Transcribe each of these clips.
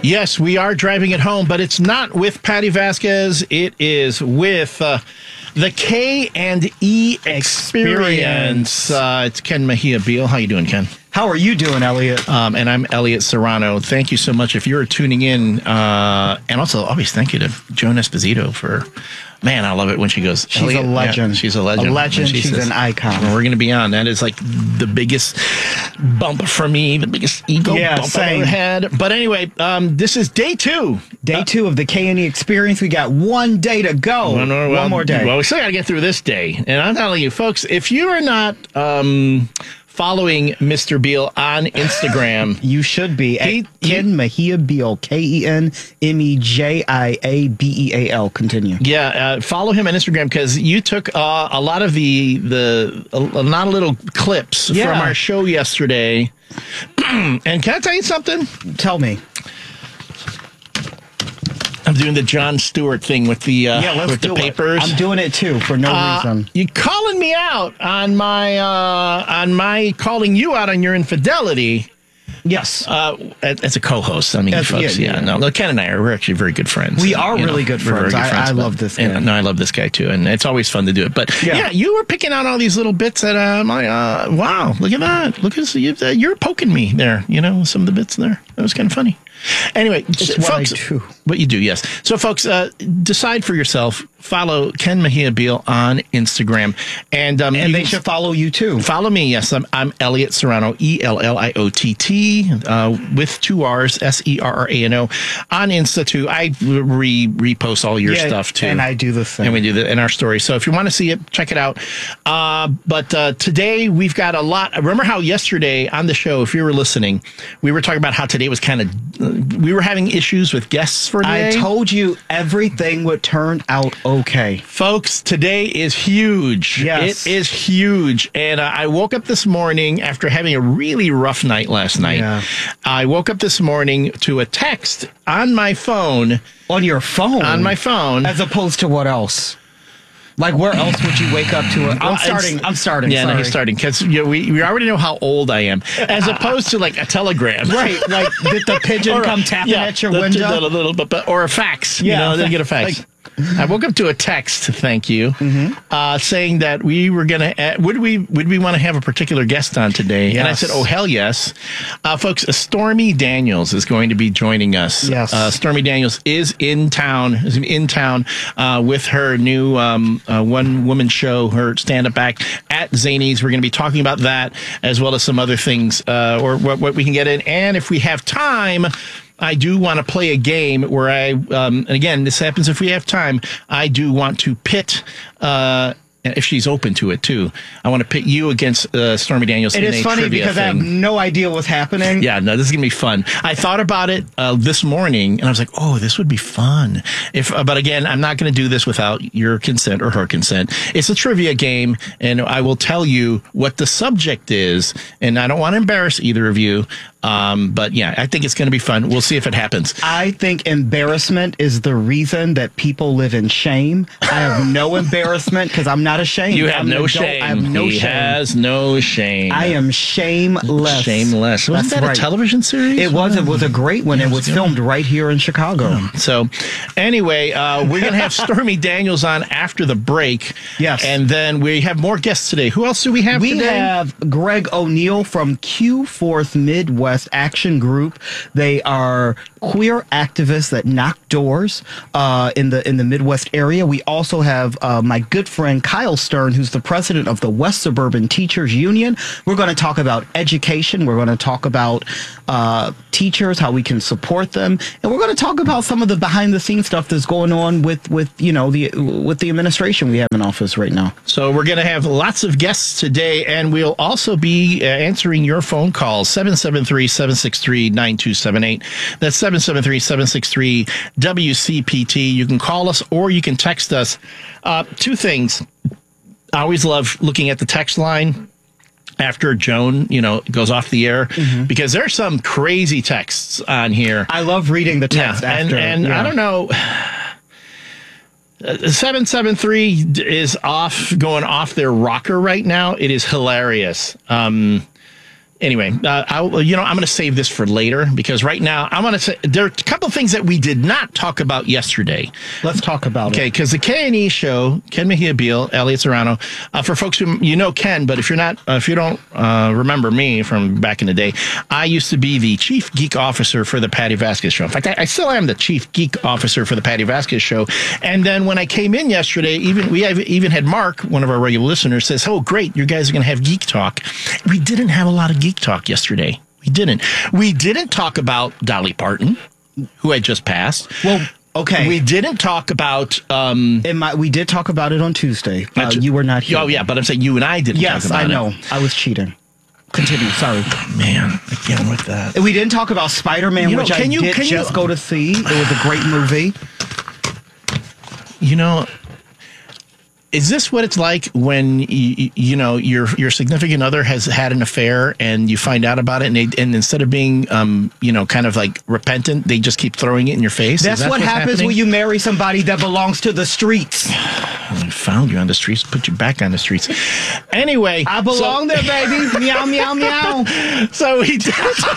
Yes, we are driving it home, but it's not with Patty Vasquez. It is with the K&E Experience. It's Ken Mejia Beal. How you doing, Ken? How are you doing, Elliot? And I'm Elliot Serrano. Thank you so much if you're tuning in. And also, always thank you to Joan Esposito for... Man, I love it when she goes. She's a legend. Yeah, she's a legend. A legend. She's says, an icon. We're going to be on. That is like the biggest bump for me, the biggest ego bump I ever had. But anyway, this is day two. Day two of the K&E Experience. We got 1 day to go. One more day. Well, we still got to get through this day. And I'm telling you, folks, if you are not... following Mr. Beal on Instagram. You should be at Ken Mejia Beal, KenMejiaBeal. Continue. Yeah, follow him on Instagram because you took a lot of a lot of little clips from our show yesterday. And can I tell you something? Tell me. I'm doing the Jon Stewart thing with the papers. I'm doing it too for no reason. You calling me out on my calling you out on your infidelity? Yes. As a co-host, I mean, folks. No, Ken and I we're actually very good friends. We are really good friends. I love this guy. I love this guy too, and it's always fun to do it. But yeah, you were picking out all these little bits that wow, look at that. Look at you're poking me there. You know, some of the bits there. That was kind of funny. Anyway, it's what I do. What you do, yes. So, folks, decide for yourself. Follow Ken Mejia Beal on Instagram, and they should follow you too. Follow me. Yes, I'm Elliot Serrano, ELLIOTT, with 2 R's, SERRANO, on Insta too. I repost all your stuff too, and I do the same. And we do that in our story. So if you want to see it, check it out. But today we've got a lot. Remember how yesterday on the show, if you were listening, we were talking about how today was kind of. We were having issues with guests for today. I told you everything would turn out okay. Folks, today is huge. Yes. It is huge. And I woke up this morning after having a really rough night last night. Yeah. I woke up this morning to a text on my phone. On your phone? On my phone. As opposed to what else? Like, where else would you wake up to it? I'm starting. Yeah, no, he's starting. Because we already know how old I am. As opposed to, like, a telegram. Right. Like, did the pigeon come tapping at your window? Or a fax. Yeah. They get a fax. I woke up to a text, thank you, saying that we were going to, would we want to have a particular guest on today? Yes. And I said, oh, hell yes. Folks, Stormy Daniels is going to be joining us. Yes. Stormy Daniels is in town with her new one-woman show, her stand-up act at Zanies. We're going to be talking about that as well as some other things or what we can get in. And if we have time, I do want to play a game where and again, this happens if we have time, I do want to pit, if she's open to it too, I want to pit you against Stormy Daniels. It is funny because I have no idea what's happening. Yeah, no, this is going to be fun. I thought about it this morning, and I was like, oh, this would be fun. But again, I'm not going to do this without your consent or her consent. It's a trivia game, and I will tell you what the subject is, and I don't want to embarrass either of you. But yeah, I think it's going to be fun. We'll see if it happens. I think embarrassment is the reason that people live in shame. I have no embarrassment because I'm not ashamed. You have no shame. I have no shame. He has no shame. I am shameless. Shameless. Wasn't that a television series? It was. It was a great one. It was filmed right here in Chicago. So anyway, we're going to have Stormy Daniels on after the break. Yes. And then we have more guests today. Who else do we have today? We have Greg O'Neill from Q4th Midwest Action Group. They are queer activists that knock doors in the Midwest area. We also have my good friend Kyle Stern, who's the president of the West Suburban Teachers Union. We're going to talk about education. We're going to talk about teachers, how we can support them, and we're going to talk about some of the behind the scenes stuff that's going on with the administration we have in office right now. So we're going to have lots of guests today, and we'll also be answering your phone calls. 773-763-9278. That's 773-763-WCPT. You can call us or you can text us. Two things. I always love looking at the text line after Joan, goes off the air, because there's some crazy texts on here. I love reading the text after. And I don't know. 773 is going off their rocker right now. It is hilarious. anyway, I'm going to save this for later because right now I want to say there are a couple of things that we did not talk about yesterday. Let's talk about it. Okay, because the K&E show, Ken Mejia Beal, Elliot Serrano, for folks who Ken, but if you don't remember me from back in the day, I used to be the chief geek officer for the Patty Vasquez show. In fact, I still am the chief geek officer for the Patty Vasquez show. And then when I came in yesterday, we even had Mark, one of our regular listeners, says, "Oh, great, you guys are going to have geek talk." We didn't have a lot of geek talk yesterday. We didn't talk about Dolly Parton, who had just passed. Well, okay. We didn't talk about... we did talk about it on Tuesday. You were not here. Oh, yeah, but I'm saying you and I didn't talk about it. Yes, I know. I was cheating. Continue. Sorry. Man, again with that. We didn't talk about Spider-Man, which I did just go to see. It was a great movie. Is this what it's like when your significant other has had an affair and you find out about it and instead of being kind of like repentant, they just keep throwing it in your face? That's what happens when you marry somebody that belongs to the streets. I found you on the streets, put you back on the streets. Anyway, I belong there, baby. Meow, meow, meow. So we did.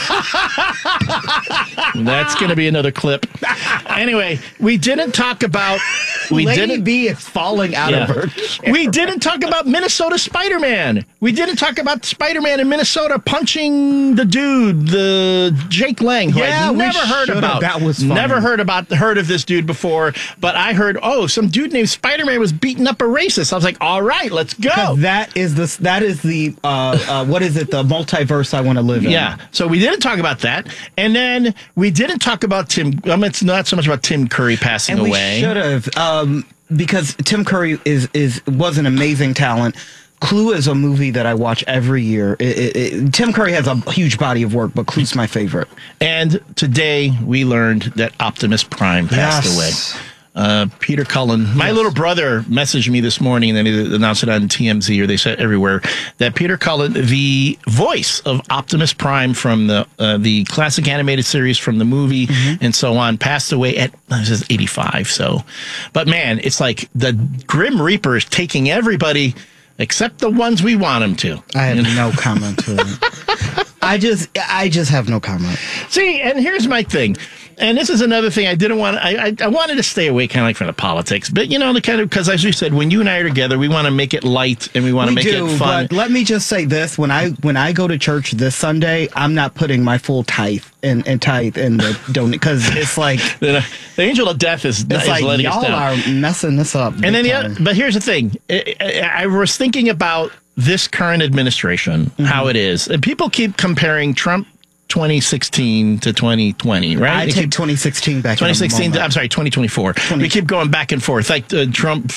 That's going to be another clip. Anyway, we didn't talk about. Lady B is falling out of her chair. We didn't talk about Minnesota Spider-Man. We didn't talk about Spider-Man in Minnesota punching the dude, the Jake Lang, who I'd never heard about. That was funny. Never heard of this dude before, but I heard, some dude named Spider-Man was beating up a racist. I was like, all right, let's go. That is the what is it? The multiverse I want to live in. Yeah. So we didn't talk about that, and then we didn't talk about Tim. It's not so much about Tim Curry passing away. We should have. Because Tim Curry was an amazing talent. Clue is a movie that I watch every year. Tim Curry has a huge body of work, but Clue's my favorite. And today we learned that Optimus Prime passed away. Peter Cullen. My little brother messaged me this morning, and they announced it on TMZ, or they said everywhere, that Peter Cullen, the voice of Optimus Prime from the classic animated series, from the movie, and so on, passed away at 85. So, but man, it's like the Grim Reaper is taking everybody except the ones we want him to. I have no comment to it. I just have no comment. See, and here's my thing. And this is another thing I didn't want. I wanted to stay away kind of like from the politics, but the kind of, because as you said, when you and I are together, we want to make it light and we want to make it fun. But let me just say this: when I go to church this Sunday, I'm not putting my full tithe in the donate, because it's like the angel of death is like letting us down. Y'all are messing this up. And then but here's the thing: I was thinking about this current administration, how it is, and people keep comparing Trump 2016 to 2020, right? I take 2016 back. 2016. I'm sorry, 2024. We keep going back and forth, like Trump,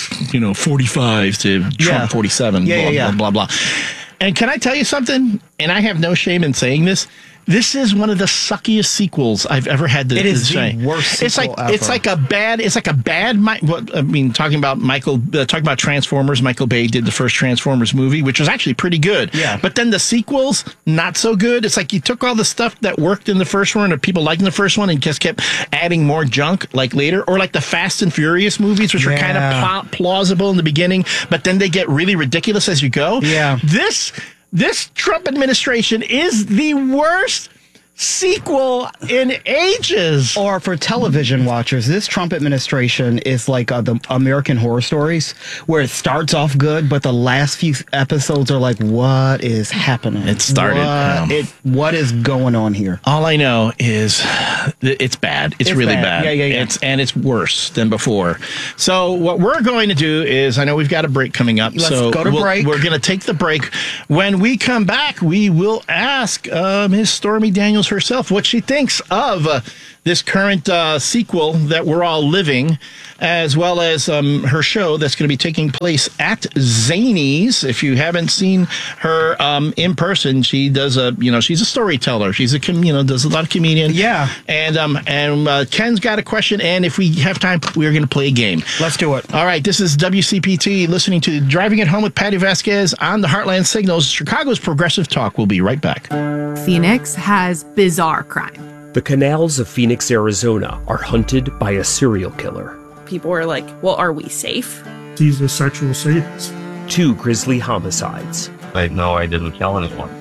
45 to Trump 47. Blah blah blah. And can I tell you something? And I have no shame in saying this. This is one of the suckiest sequels I've ever had to say. It is the worst sequel ever. It's like a bad. Talking about Transformers. Michael Bay did the first Transformers movie, which was actually pretty good. Yeah. But then the sequels, not so good. It's like you took all the stuff that worked in the first one, or people liked in the first one, and just kept adding more junk like later. Or like the Fast and Furious movies, which were kind of plausible in the beginning, but then they get really ridiculous as you go. Yeah. This Trump administration is the worst sequel in ages. Or for television watchers, this Trump administration is like the American Horror Stories, where it starts off good, but the last few episodes are like, what is happening? It started. What is going on here? All I know is it's bad. It's really bad. Yeah. It's worse than before. So what we're going to do is, I know we've got a break coming up. Let's go to break. We're going to take the break. When we come back, we will ask Ms. Stormy Daniels herself what she thinks of this current sequel that we're all living, as well as her show that's going to be taking place at Zanies. If you haven't seen her in person, she does she's a storyteller. She's does a lot of comedian. Yeah. And Ken's got a question, and if we have time, we're going to play a game. Let's do it. All right, this is WCPT, listening to Driving It Home with Patty Vasquez on the Heartland Signals, Chicago's Progressive Talk. We'll be right back. Phoenix has bizarre crime. The canals of Phoenix, Arizona are hunted by a serial killer. People were like, well, are we safe? He's a sexual sadist. 2 grisly homicides. I know I didn't kill anyone.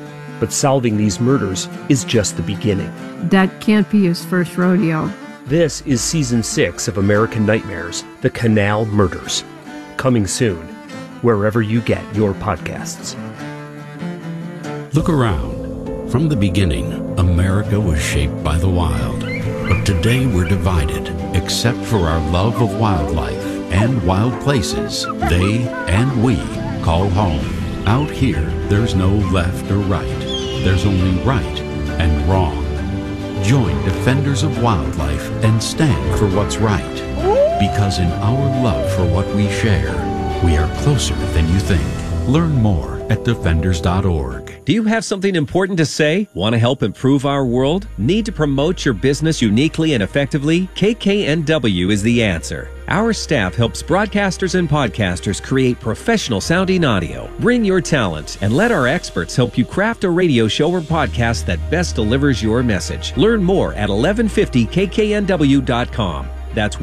But solving these murders is just the beginning. That can't be his first rodeo. This is Season 6 of American Nightmares, The Canal Murders. Coming soon, wherever you get your podcasts. Look around. From the beginning, America was shaped by the wild. But today we're divided, except for our love of wildlife and wild places they and we call home. Out here, there's no left or right. There's only right and wrong. Join Defenders of Wildlife and stand for what's right. Because in our love for what we share, we are closer than you think. Learn more at defenders.org. Do you have something important to say? Want to help improve our world? Need to promote your business uniquely and effectively? KKNW is the answer. Our staff helps broadcasters and podcasters create professional sounding audio. Bring your talent and let our experts help you craft a radio show or podcast that best delivers your message. Learn more at 1150kknw.com. That's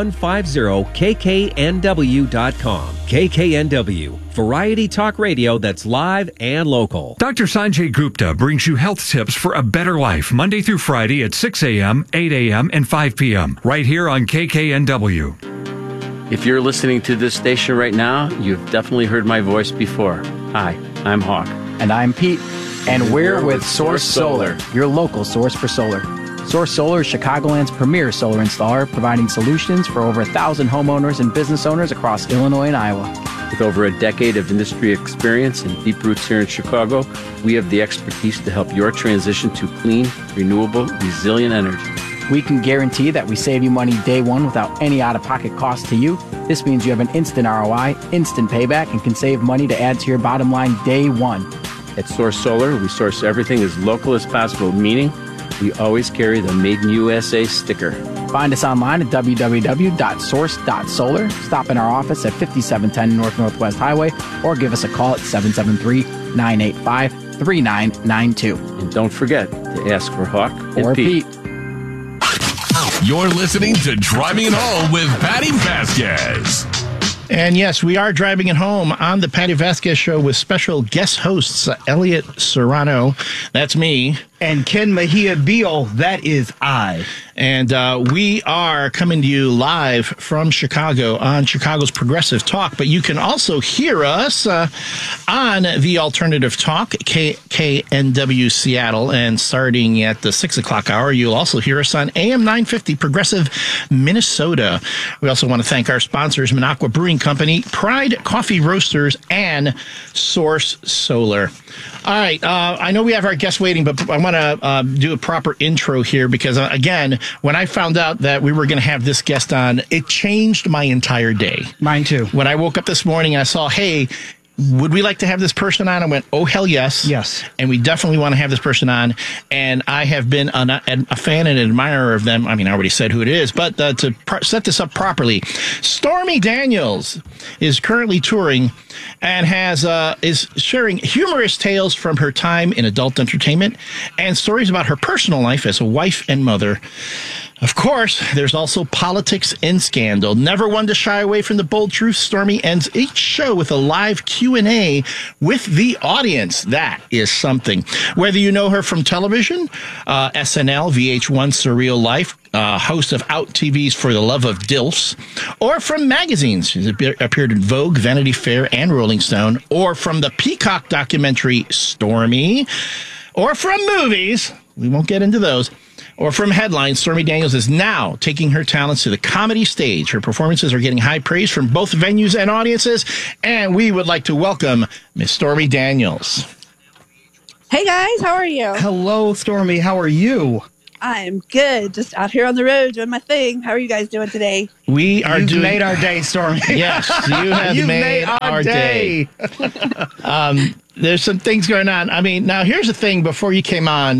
1150kknw.com. KKNW, variety talk radio that's live and local. Dr. Sanjay Gupta brings you health tips for a better life Monday through Friday at 6 a.m., 8 a.m., and 5 p.m. right here on KKNW. If you're listening to this station right now, you've definitely heard my voice before. Hi, I'm Hawk. And I'm Pete. And we're with Source Solar, your local source for solar. Source Solar is Chicagoland's premier solar installer, providing solutions for over 1,000 homeowners and business owners across Illinois and Iowa. With over a decade of industry experience and deep roots here in Chicago, we have the expertise to help your transition to clean, renewable, resilient energy. We can guarantee that we save you money day one without any out-of-pocket cost to you. This means you have an instant ROI, instant payback, and can save money to add to your bottom line day one. At Source Solar, we source everything as local as possible, meaning we always carry the Made in USA sticker. Find us online at www.source.solar. Stop in our office at 5710 North Northwest Highway or give us a call at 773-985-3992. And don't forget to ask for Hawk and or Pete. You're listening to Driving It Home with Patty Vasquez. And yes, we are driving it home on the Patty Vasquez Show with special guest hosts, Elliot Serrano, that's me. And Ken Mejia Beal, that is I. And we are coming to you live from Chicago on Chicago's Progressive Talk. But you can also hear us on the Alternative Talk, KKNW Seattle. And starting at the 6 o'clock hour, you'll also hear us on AM 950 Progressive Minnesota. We also want to thank our sponsors, Minocqua Brewing Company, Pride Coffee Roasters, and Source Solar. All right. I know we have our guests waiting, but I want to do a proper intro here because, again, when I found out that we were going to have this guest on, it changed my entire day. Mine too. When I woke up this morning, I saw, hey, would we like to have this person on? I went, oh, hell yes. Yes. And we definitely want to have this person on. And I have been a fan and admirer of them. I mean, I already said who it is, but to set this up properly, Stormy Daniels is currently touring and is sharing humorous tales from her time in adult entertainment and stories about her personal life as a wife and mother. Of course, there's also politics and scandal. Never one to shy away from the bold truth, Stormy ends each show with a live Q&A with the audience. That is something. Whether you know her from television, SNL, VH1, Surreal Life, host of Out TV's For the Love of Dilfs, or from magazines. She's appeared in Vogue, Vanity Fair, and Rolling Stone, or from the Peacock documentary Stormy, or from movies. We won't get into those. Or from headlines, Stormy Daniels is now taking her talents to the comedy stage. Her performances are getting high praise from both venues and audiences, and we would like to welcome Miss Stormy Daniels. Hey guys, how are you? Hello, Stormy. How are you? I'm good. Just out here on the road doing my thing. How are you guys doing today? We are You've made our day, Stormy. Yes, you have made our day. There's some things going on. I mean, now here's the thing before you came on.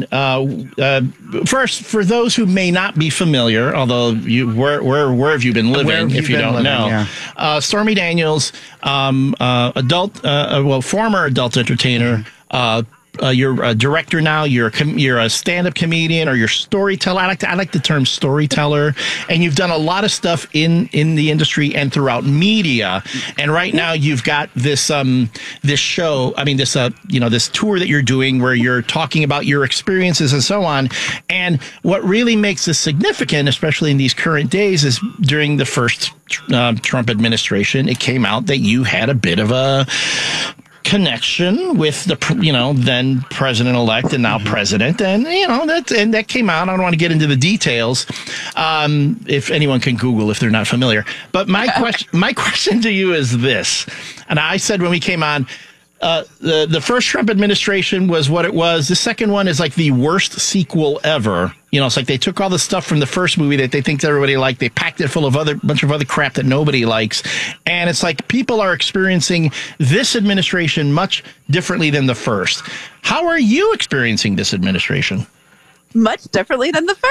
First, for those who may not be familiar, although where have you been living if you don't know? Yeah. Stormy Daniels, former adult entertainer, you're a director now. You're a stand-up comedian or you're storyteller. I like the term storyteller. And you've done a lot of stuff in the industry and throughout media. And right now you've got this show. I mean, this tour that you're doing where you're talking about your experiences and so on. And what really makes this significant, especially in these current days, is during the first Trump administration, it came out that you had a bit of a connection with the then president-elect and now president, and that came out. I don't want to get into the details. If anyone can Google if they're not familiar, but my question to you is this, and I said when we came on. The first Trump administration was what it was. The second one is like the worst sequel ever. It's like they took all the stuff from the first movie that they think everybody liked. They packed it full of bunch of other crap that nobody likes. And it's like people are experiencing this administration much differently than the first. How are you experiencing this administration? Much differently than the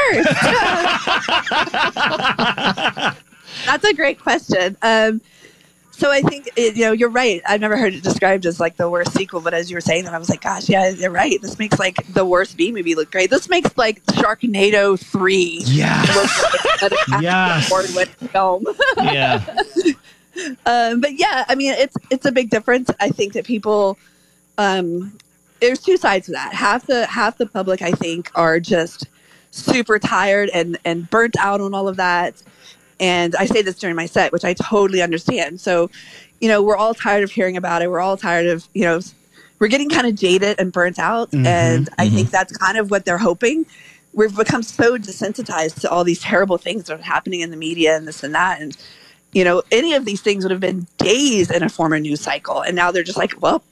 first. That's a great question. So I think, you're right. I've never heard it described as like the worst sequel, but as you were saying that, I was like, gosh, yeah, you're right. This makes like the worst B movie look great. This makes like Sharknado 3 look like an award-winning film. Yeah. But yeah, I mean, it's a big difference. I think that people, there's two sides to that. Half the public, I think, are just super tired and burnt out on all of that. And I say this during my set, which I totally understand. So, we're all tired of hearing about it. We're all tired of, we're getting kind of jaded and burnt out. Mm-hmm, and I think that's kind of what they're hoping. We've become so desensitized to all these terrible things that are happening in the media and this and that. And, any of these things would have been days in a former news cycle. And now they're just like, well,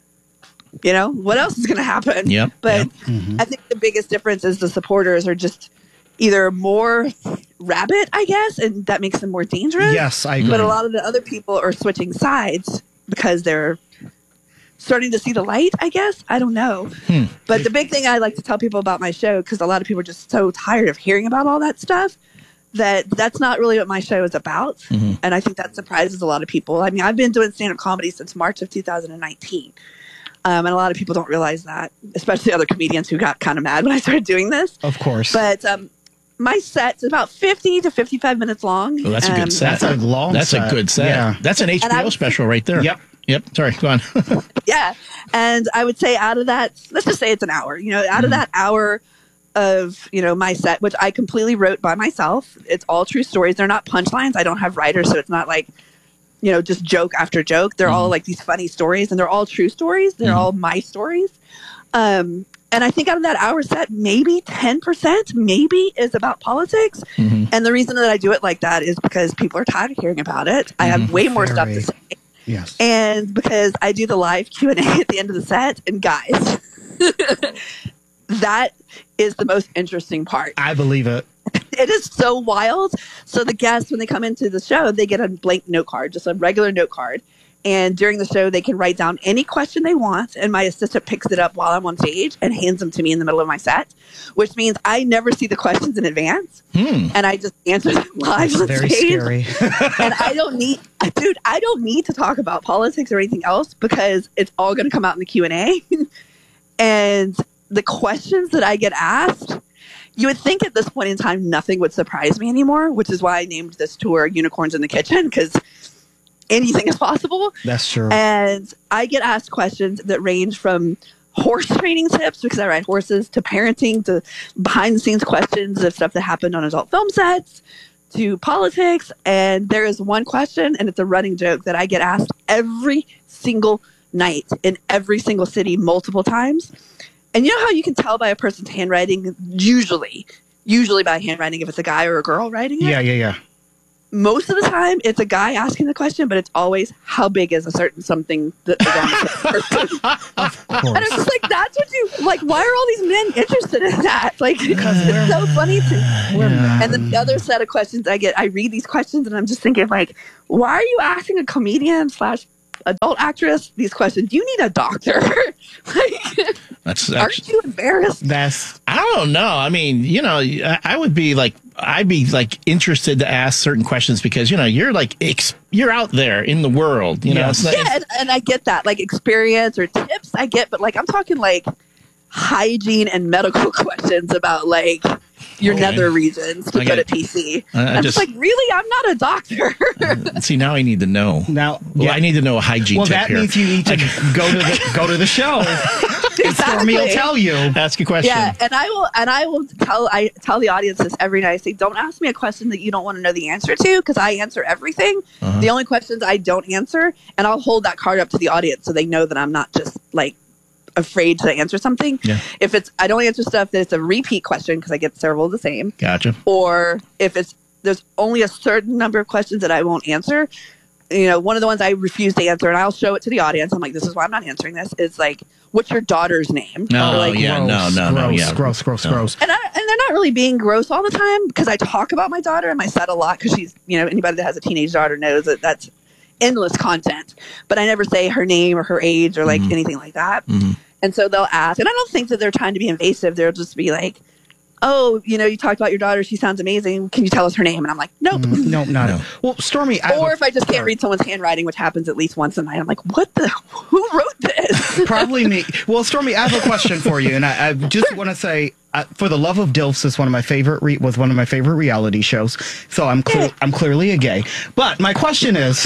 what else is going to happen? Yep, but I think the biggest difference is the supporters are just either more rabid, I guess, and that makes them more dangerous. Yes, I agree. But a lot of the other people are switching sides because they're starting to see the light, I guess. I don't know. But the big thing I like to tell people about my show, because a lot of people are just so tired of hearing about all that stuff, that's not really what my show is about. Mm-hmm. And I think that surprises a lot of people. I mean, I've been doing stand-up comedy since March of 2019. And a lot of people don't realize that, especially other comedians who got kind of mad when I started doing this. Of course. But my set's about 50 to 55 minutes long. Oh, that's a good set. That's a long That's set. a good set. Yeah. That's an HBO special right there. Yep. Sorry, go on. Yeah. And I would say out of that, let's just say it's an hour. Out of that hour of, my set, which I completely wrote by myself, it's all true stories. They're not punchlines. I don't have writers, so it's not like, just joke after joke. They're all like these funny stories, and they're all true stories. They're all my stories. And I think out of that hour set, maybe 10% maybe is about politics. Mm-hmm. And the reason that I do it like that is because people are tired of hearing about it. I have way more stuff to say. Yes. And because I do the live Q&A at the end of the set. And guys, that is the most interesting part. I believe it. It is so wild. So the guests, when they come into the show, they get a blank note card, just a regular note card. And during the show, they can write down any question they want, and my assistant picks it up while I'm on stage and hands them to me in the middle of my set, which means I never see the questions in advance, and I just answer them live on very stage. Scary. And I don't need to talk about politics or anything else because it's all going to come out in the Q&A. And the questions that I get asked, you would think at this point in time nothing would surprise me anymore, which is why I named this tour Unicorns in the Kitchen, because anything is possible. That's true. And I get asked questions that range from horse training tips, because I ride horses, to parenting, to behind the scenes questions of stuff that happened on adult film sets, to politics. And there is one question, and it's a running joke, that I get asked every single night in every single city multiple times. And you know how you can tell by a person's handwriting, usually by handwriting, if it's a guy or a girl writing it? Yeah. Most of the time, it's a guy asking the question, but it's always, how big is a certain something that is on the person? Of course. And I'm just like, that's what you, like, why are all these men interested in that? Like, it's so funny to And then the other set of questions I read these questions, and I'm just thinking, like, why are you asking a comedian / adult actress these questions? You need a doctor. Like, aren't you embarrassed? I don't know. I mean, I would be like, I'd be like interested to ask certain questions because, you know, you're like, you're out there in the world, you know? Yes. And I get that, like experience or tips I get, but like, I'm talking like hygiene and medical questions about like your nether regions, to put it PC. I'm just like, really? I'm not a doctor. See, now I need to know. I need to know a hygiene tip that here. means you need to go to the show. And Stormy will tell you. Ask a question. Yeah, and I will tell the audience this every night. I say, don't ask me a question that you don't want to know the answer to, because I answer everything. The only questions I don't answer, and I'll hold that card up to the audience so they know that I'm not just like afraid to answer something. Yeah. If I don't answer stuff that's a repeat question because I get several of the same. Gotcha. Or if there's only a certain number of questions that I won't answer. You know, one of the ones I refuse to answer, and I'll show it to the audience. I'm like, this is why I'm not answering this. Is like, what's your daughter's name? No, like, Gross. And they're not really being gross all the time, because I talk about my daughter in my set a lot, because she's, you know, anybody that has a teenage daughter knows that that's endless content. But I never say her name or her age or like anything like that. And so they'll ask, and I don't think that they're trying to be invasive. They'll just be like, oh, you know, you talked about your daughter. She sounds amazing. Can you tell us her name? And I'm like, nope. No. Well, Stormy, or if I just can't read someone's handwriting, which happens at least once a night, I'm like, who wrote this? Probably me. Well, Stormy, I have a question for you, and I just want to say, For the Love of DILFs is one of my favorite reality shows. So I'm clearly a gay. But my question is,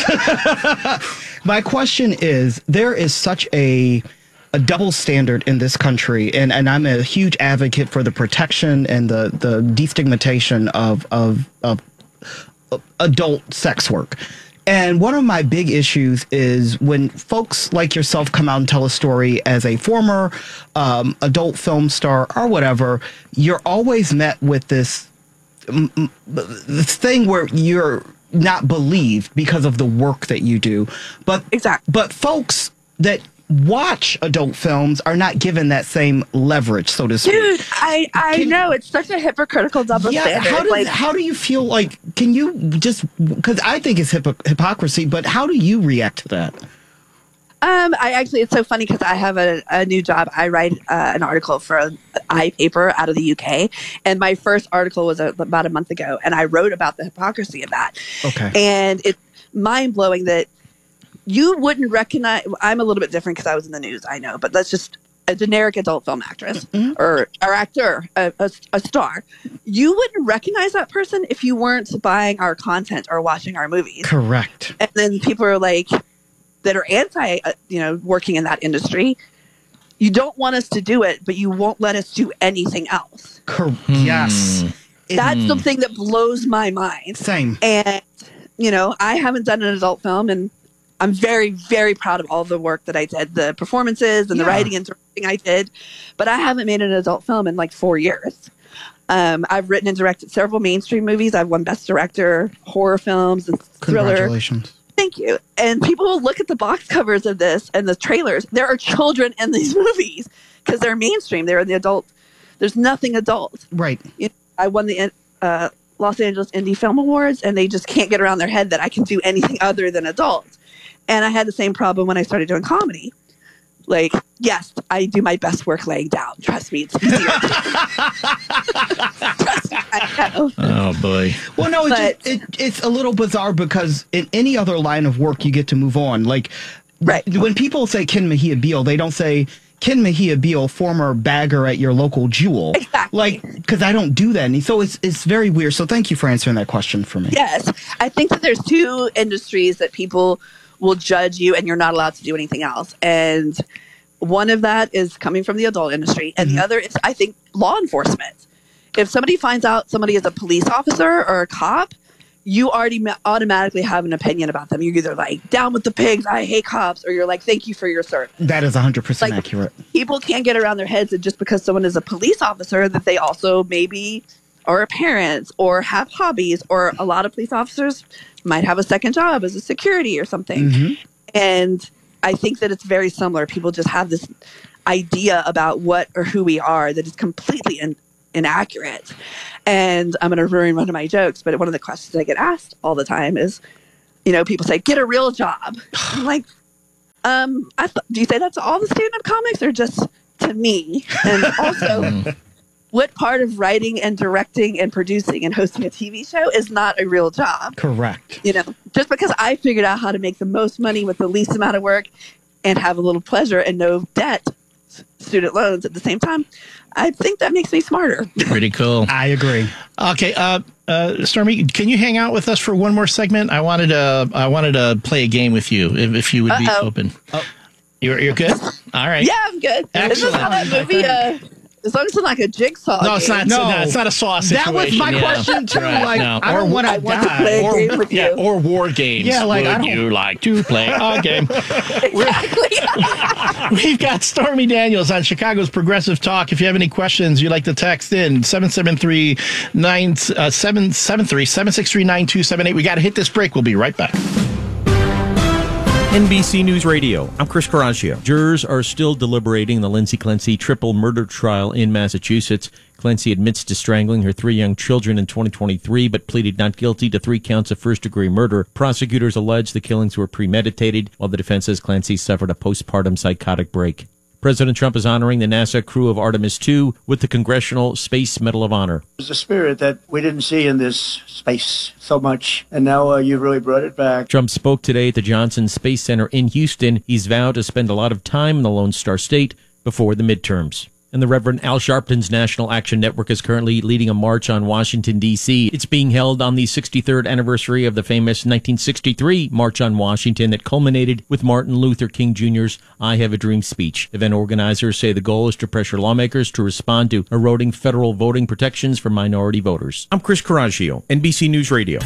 there is such a double standard in this country, and I'm a huge advocate for the protection and the destigmatization of adult sex work. And one of my big issues is when folks like yourself come out and tell a story as a former adult film star or whatever, you're always met with this thing where you're not believed because of the work that you do. But folks that watch adult films are not given that same leverage, so to speak. Dude, I know, it's such a hypocritical double standard. How do you feel like, can you just, because I think it's hypocrisy, but how do you react to that? It's so funny because I have a new job. I write an article for an iPaper out of the UK, and my first article was about a month ago, and I wrote about the hypocrisy of that. Okay. And it's mind-blowing that you wouldn't recognize. I'm a little bit different because I was in the news, I know, but that's just a generic adult film actress or actor, a star. You wouldn't recognize that person if you weren't buying our content or watching our movies. Correct. And then people are like, that are anti, working in that industry. You don't want us to do it, but you won't let us do anything else. Yes. That's the thing that blows my mind. Same. And, I haven't done an adult film, and I'm very, very proud of all the work that I did, the performances and the writing and directing I did, but I haven't made an adult film in like 4 years. I've written and directed several mainstream movies. I've won Best Director, horror films, and thriller. Congratulations. Thank you. And people will look at the box covers of this and the trailers. There are children in these movies because they're mainstream. They're in the adult. There's nothing adult. Right. I won the Los Angeles Indie Film Awards, and they just can't get around their head that I can do anything other than adult. And I had the same problem when I started doing comedy. Like, yes, I do my best work laying down. Trust me, it's easier. Trust me, I know. Oh, boy. Well, no, it's a little bizarre because in any other line of work, you get to move on. Like, when people say Ken Mejia Beal, they don't say Ken Mejia Beal, former bagger at your local Jewel. Exactly. Like, because I don't do that. And so it's very weird. So thank you for answering that question for me. Yes. I think that there's two industries that people will judge you and you're not allowed to do anything else. And one of that is coming from the adult industry. And the other is, I think, law enforcement. If somebody finds out somebody is a police officer or a cop, you already automatically have an opinion about them. You're either like, down with the pigs, I hate cops, or you're like, thank you for your service. That is 100% accurate. People can't get around their heads that just because someone is a police officer, that they also maybe are a parent or have hobbies, or a lot of police officers might have a second job as a security or something. And I think that it's very similar. People just have this idea about what or who we are that is completely inaccurate. And I'm going to ruin one of my jokes, but one of the questions I get asked all the time is, people say, get a real job. I'm like, do you say that to all the stand-up comics or just to me? And also, what part of writing and directing and producing and hosting a TV show is not a real job? Correct. Just because I figured out how to make the most money with the least amount of work and have a little pleasure and no debt, student loans at the same time, I think that makes me smarter. Pretty cool. I agree. Okay, Stormy, can you hang out with us for one more segment? I wanted to play a game with you if you would be open. Oh. You're good? All right. Yeah, I'm good. Excellent. Is this how that movie? As long as it's like a jigsaw. No, it's game. not. No, it's not a saw situation. That was my question too. Right, like, no. I don't want to die. Or war games. Yeah, like, would you like to play a game? Exactly. We've got Stormy Daniels on Chicago's Progressive Talk. If you have any questions, you'd like to text in 773-763-9278. We got to hit this break. We'll be right back. NBC News Radio. I'm Chris Caraccio. Jurors are still deliberating the Lindsay Clancy triple murder trial in Massachusetts. Clancy admits to strangling her 3 young children in 2023, but pleaded not guilty to 3 counts of first-degree murder. Prosecutors allege the killings were premeditated, while the defense says Clancy suffered a postpartum psychotic break. President Trump is honoring the NASA crew of Artemis II with the Congressional Space Medal of Honor. There's a spirit that we didn't see in this space so much, and now you've really brought it back. Trump spoke today at the Johnson Space Center in Houston. He's vowed to spend a lot of time in the Lone Star State before the midterms. And the Reverend Al Sharpton's National Action Network is currently leading a march on Washington, D.C. It's being held on the 63rd anniversary of the famous 1963 March on Washington that culminated with Martin Luther King Jr.'s I Have a Dream speech. Event organizers say the goal is to pressure lawmakers to respond to eroding federal voting protections for minority voters. I'm Chris Caraccio, NBC News Radio.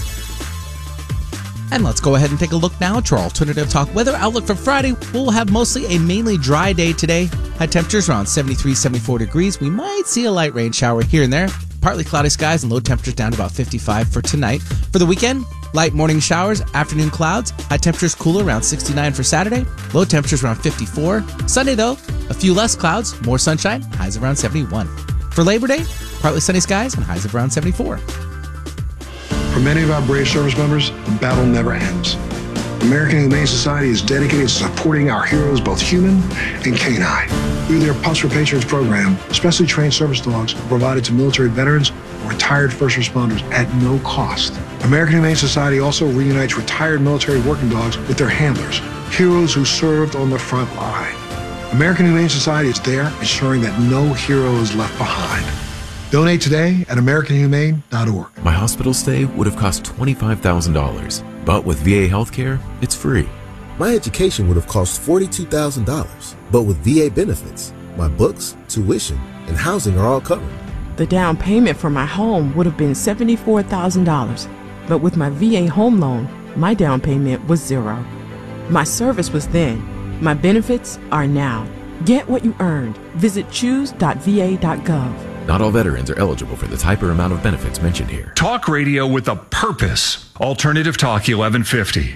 And let's go ahead and take a look now at our Alternative Talk weather outlook for Friday. We'll have mostly a mainly dry day today. High temperatures around 73, 74 degrees. We might see a light rain shower here and there. Partly cloudy skies and low temperatures down to about 55 for tonight. For the weekend, light morning showers, afternoon clouds. High temperatures cooler around 69 for Saturday. Low temperatures around 54. Sunday, though, a few less clouds, more sunshine, highs around 71. For Labor Day, partly sunny skies and highs of around 74. For many of our brave service members, the battle never ends. American Humane Society is dedicated to supporting our heroes, both human and canine. Through their Pups for Patriots program, specially trained service dogs are provided to military veterans or retired first responders at no cost. American Humane Society also reunites retired military working dogs with their handlers, heroes who served on the front line. American Humane Society is there ensuring that no hero is left behind. Donate today at AmericanHumane.org. My hospital stay would have cost $25,000, but with VA healthcare, it's free. My education would have cost $42,000, but with VA benefits, my books, tuition, and housing are all covered. The down payment for my home would have been $74,000, but with my VA home loan, my down payment was $0. My service was then. My benefits are now. Get what you earned. Visit choose.va.gov. Not all veterans are eligible for the type or amount of benefits mentioned here. Talk radio with a purpose. Alternative Talk 1150.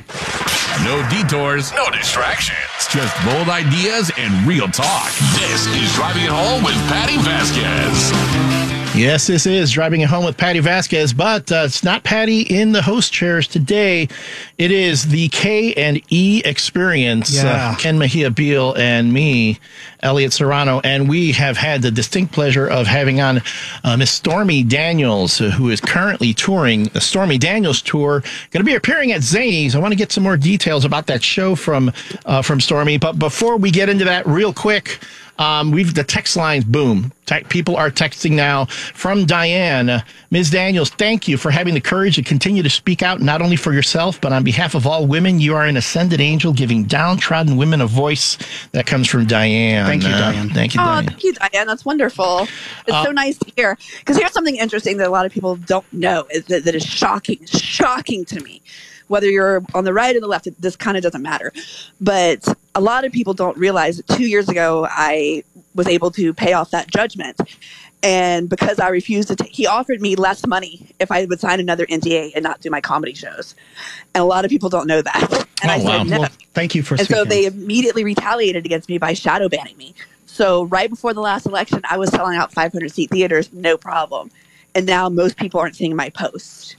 No detours, no distractions. Just bold ideas and real talk. This is Driving It Home with Patty Vasquez. Yes, this is Driving It Home with Patty Vasquez, but it's not Patty in the host chairs today. It is the K&E Experience, Ken Mejia Beal and me, Elliot Serrano, and we have had the distinct pleasure of having on Miss Stormy Daniels, who is currently touring the Stormy Daniels Tour, going to be appearing at Zanies. I want to get some more details about that show from Stormy, but before we get into that real quick, the text lines, boom. People are texting now from Diane. Ms. Daniels, thank you for having the courage to continue to speak out, not only for yourself, but on behalf of all women. You are an ascended angel giving downtrodden women a voice. That comes from Diane. Thank you, Diane. Thank you, Diane. Thank you, Diane. That's wonderful. It's so nice to hear. Because here's something interesting that a lot of people don't know that is shocking to me. Whether you're on the right or the left, this kind of doesn't matter. But a lot of people don't realize that 2 years ago, I was able to pay off that judgment. And because I refused to he offered me less money if I would sign another NDA and not do my comedy shows. And a lot of people don't know that. And I said no. Well, thank you for And speaking. so they immediately retaliated against me by shadow banning me. So right before the last election, I was selling out 500-seat theaters, no problem. And now most people aren't seeing my post.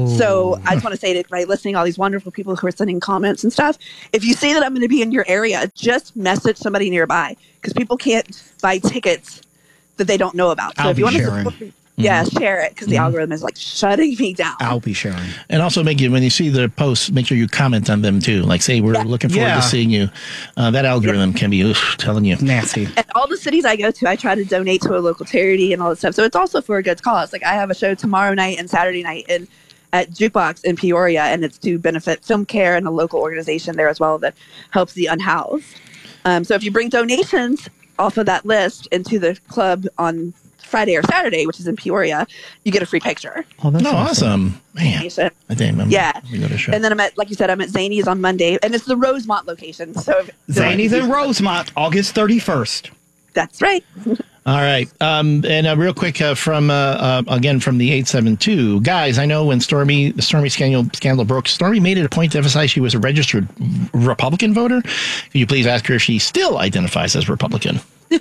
So I just want to say that by listening to all these wonderful people who are sending comments and stuff, if you see that I'm going to be in your area, just message somebody nearby because people can't buy tickets that they don't know about. So I'll if be you want sharing. to support me, share it because the algorithm is like shutting me down. I'll be sharing. And also, when you see the posts, make sure you comment on them too. Like, say, we're looking forward to seeing you. That algorithm can be telling you. Nasty. And all the cities I go to, I try to donate to a local charity and all that stuff. So it's also for a good cause. Like, I have a show tomorrow night and Saturday night at Jukebox in Peoria, and it's to benefit Film Care and a local organization there as well that helps the unhoused. So if you bring donations off of that list into the club on Friday or Saturday, which is in Peoria, you get a free picture. Oh, that's awesome. Man. Yeah. And then like you said, I'm at Zany's on Monday, and it's the Rosemont location. So Zany's in Rosemont, August 31st. That's right. All right. And real quick again from the 872. Guys, I know when the Stormy scandal broke, Stormy made it a point to emphasize she was a registered Republican voter. Can you please ask her if she still identifies as Republican?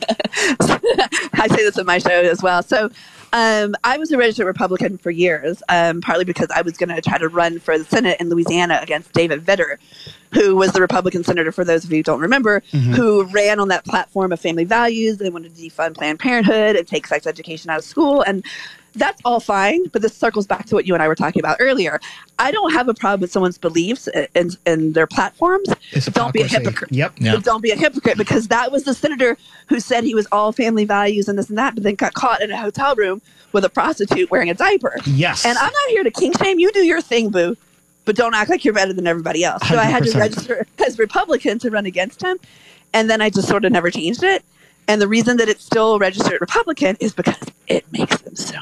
I say this in my show as well. So I was a registered Republican for years, partly because I was going to try to run for the Senate in Louisiana against David Vitter, who was the Republican senator, for those of you who don't remember, who ran on that platform of family values. They wanted to defund Planned Parenthood and take sex education out of school. And that's all fine, but this circles back to what you and I were talking about earlier. I don't have a problem with someone's beliefs and their platforms. Don't be a hypocrite. But don't be a hypocrite, because that was the senator who said he was all family values and this and that, but then got caught in a hotel room with a prostitute wearing a diaper. Yes. And I'm not here to king shame. You do your thing, boo, but don't act like you're better than everybody else. So 100%. I had to register as Republican to run against him, and then I just sort of never changed it. And the reason that it's still registered Republican is because it makes them so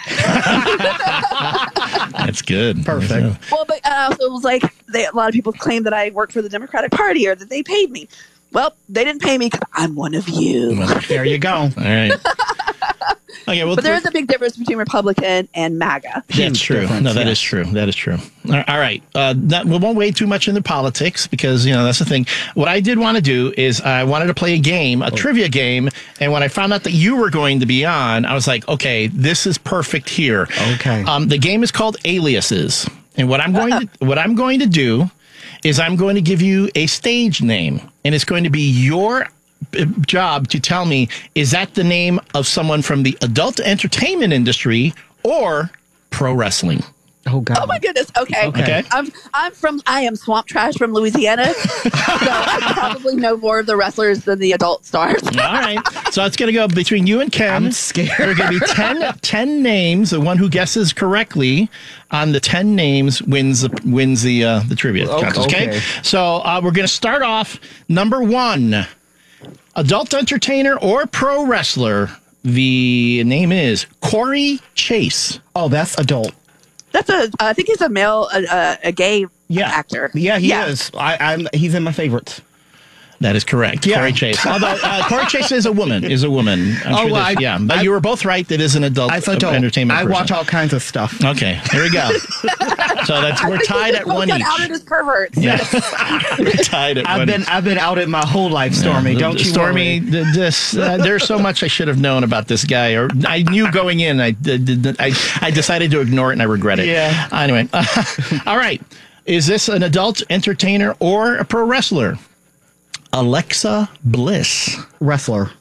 mad. That's good. Perfect. Well, but also it was like a lot of people claim that I work for the Democratic Party or that they paid me. Well, they didn't pay me because I'm one of you. There you go. All right. Okay, well, but there is a big difference between Republican and MAGA. That's true. No, that is true. That is true. All right. We won't wade too much into politics because, that's the thing. What I did want to do is I wanted to play a game, a trivia game. And when I found out that you were going to be on, I was like, okay, this is perfect here. Okay. The game is called Aliases. And what I'm going to do is I'm going to give you a stage name, and it's going to be your job to tell me, is that the name of someone from the adult entertainment industry or pro wrestling? Oh God! Oh my goodness! Okay. I am Swamp Trash from Louisiana, so I probably know more of the wrestlers than the adult stars. All right, so it's going to go between you and Ken. I'm scared. There are going to be 10 names. The one who guesses correctly on the 10 names wins the trivia contest. Okay, so we're going to start off number 1. Adult entertainer or pro wrestler. The name is Corey Chase. Oh, that's adult. That's I think he's a male, a gay actor. Yeah, he is. He's in my favorites. That is correct. Yeah. Corey Chase. Although Corey Chase is a woman. But you were both right. That is an adult entertainment person. I watch all kinds of stuff. Okay, here we go. So we're tied at one each. Outed as perverts. Yeah. We're tied at one each. I've been outed my whole life, Stormy. Don't you Stormy, worry. There's so much I should have known about this guy, or I knew going in. I decided to ignore it, and I regret it. Yeah. Anyway, all right. Is this an adult entertainer or a pro wrestler? Alexa Bliss. Wrestler.